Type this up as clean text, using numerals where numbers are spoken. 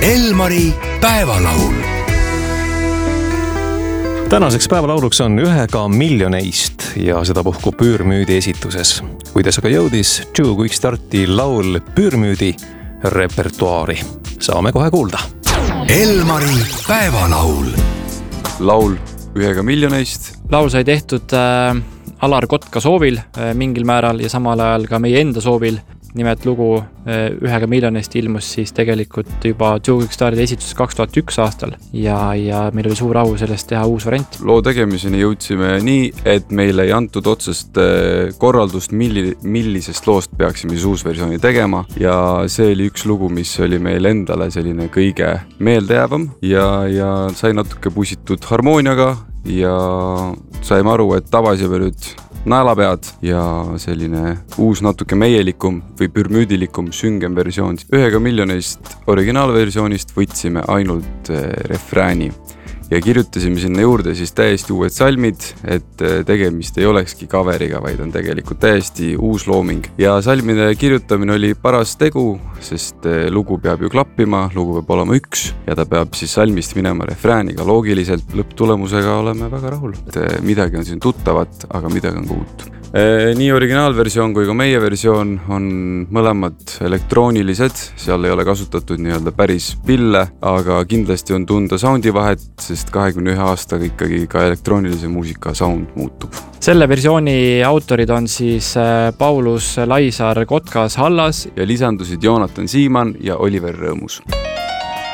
Elmari päevalaul. Tänaseks päevalauluks on 1 miljoneist ja seda puhku Püürmüüdi esituses. Kuidas aga jõudis Joe Quickstarti laul Püürmüüdi repertuaari? Saame kohe kuulda. Elmari päevalaul. Laul 1 miljoneist. Laul sai tehtud Alar Kotka soovil mingil määral ja samal ajal ka meie enda soovil. Nimelt lugu 1 miljonist ilmus siis tegelikult juba Joe Quickstarti esituses 2001 aastal ja meil oli suur au sellest teha uus variant. Loo tegemiseni jõudsime nii, et meile ei antud otsest korraldust, millisest loost peaksime siis uus versiooni tegema ja see oli üks lugu, mis oli meil endale selline kõige meeldejäävam ja sai natuke pusitud harmooniaga ja saime aru, et tabasime nüüd naelapead ja selline uus natuke meielikum või pürmüüdilikum süngem versioon. 1 miljonist originaalversioonist võtsime ainult refrääni ja kirjutasime sinna juurde siis täiesti uued salmid, et tegemist ei olekski coveriga, vaid on tegelikult täiesti uus looming. Ja salmide kirjutamine oli paras tegu, sest lugu peab ju klappima, lugu peab olema üks ja ta peab siis salmist minema refrääniga loogiliselt. Lõpptulemusega oleme väga rahul. Midagi on siin tuttavat, aga midagi on ka uut. Nii originaalversioon kui ka meie versioon on mõlemad elektroonilised, seal ei ole kasutatud nii-öelda päris pille, aga kindlasti on tunda soundi vahet, sest 21 aastaga ikkagi ka elektroonilise muusika sound muutub. Selle versiooni autorid on siis Paulus Laisar Kotkas Hallas ja lisandusid Joonatan Siimann ja Oliver Rõõmus.